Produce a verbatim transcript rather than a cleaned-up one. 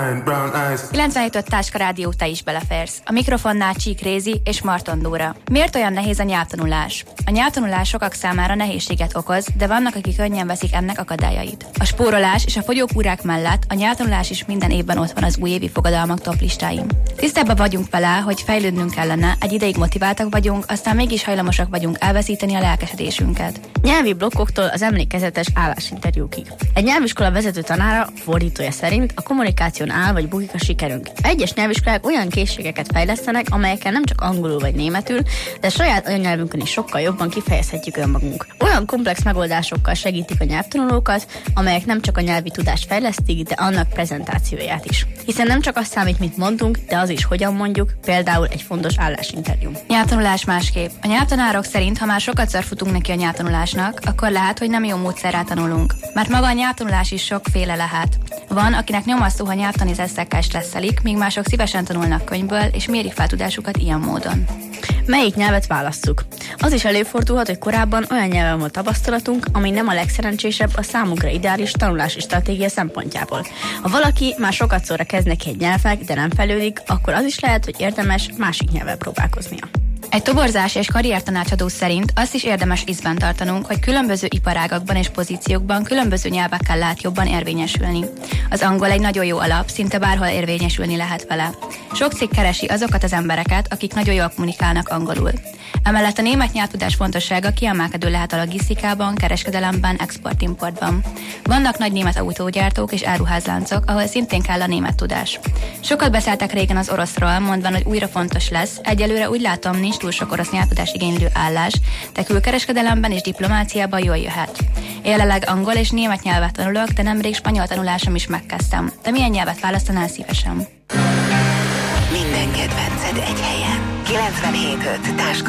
kilencvenhét öt Táska Rádió, te is beleférsz. A mikrofonnál Csík Rézi és Marton Dóra. Miért olyan nehéz a nyelvtanulás? A nyelvtanulás sokak számára nehézséget okoz, de vannak, akik könnyen veszik ennek akadályait. A spórolás és a fogyókúrák mellett a nyelvtanulás is minden évben ott van az újévi fogadalmak top listáim. Tisztában vagyunk vele, hogy fejlődnünk kellene, egy ideig motiváltak vagyunk, aztán mégis hajlamosak vagyunk elveszíteni a lelkesedésünket. Nyelvi blokkoktól az emlékezetes állásinterjúkig. Egy nyelviskola vezető tanára, fordítója szerint a kommunikáción áll vagy bukik a sikerünk. Egyes nyelviskolák olyan készségeket fejlesztenek, amelyekkel nem csak angolul vagy németül, de saját anyanyelvünkön is sokkal jobban kifejezhetjük önmagunk. Olyan komplex megoldásokkal segítik a nyelvtanulókat, amelyek nem csak a nyelvi tudást fejlesztik, de annak prezentációját is. Hiszen nem csak azt számít, mit mondunk, de az is, hogyan mondjuk, például egy fontos állásinterjú. Nyelvtanulás másképp. A nyelvtanárok szerint, ha már sokat futunk neki a nyelvtanulásnak, akkor lehet, hogy nem jó módszerrel tanulunk. Mert maga a nyelvtanulás is sokféle lehet. Van, akinek nyomasztó, ha nyelvtani eszekkel stresszelik, míg mások szívesen tanulnak könyvből, és mérik fel tudásukat ilyen módon. Melyik nyelvet válasszuk? Az is előfordulhat, hogy korábban olyan nyelven volt tapasztalatunk, ami nem a legszerencsésebb a számunkra ideális tanulási stratégia szempontjából. Ha valaki már sokat szóra kezd neki egy nyelvnek, de nem fejlődik, akkor az is lehet, hogy érdemes másik nyelvvel próbálkoznia. Egy toborzás és karriertanácsadó szerint azt is érdemes ízben tartanunk, hogy különböző iparágakban és pozíciókban különböző nyelvekkel lehet jobban érvényesülni. Az angol egy nagyon jó alap, szinte bárhol érvényesülni lehet vele. Sok cég keresi azokat az embereket, akik nagyon jól kommunikálnak angolul. Emellett a német nyelvtudás fontossága kiemelkedő lehet a logisztikában, kereskedelemben, export-importban. Vannak nagy német autógyártók és áruházláncok, ahol szintén kell a német tudás. Sokat beszéltek régen az oroszról, mondván, hogy újra fontos lesz. Egyelőre úgy látom, nincs túl sok orosz nyelvtudás igénylő állás, de külkereskedelemben és diplomáciában jól jöhet. Jelenleg angol és német nyelvet tanulok, de nemrég spanyol tanulásom is megkezdtem. De milyen nyelvet választanál szívesen? Minden kedvenced egy helyen. kilencvenhét öt Táska